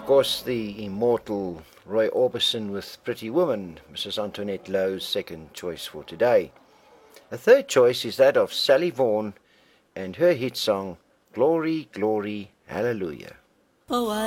Of course, the immortal Roy Orbison with Pretty Woman, Mrs. Antoinette Lowe's second choice for today. A third choice is that of Sally Vaughan and her hit song, Glory, Glory, Hallelujah.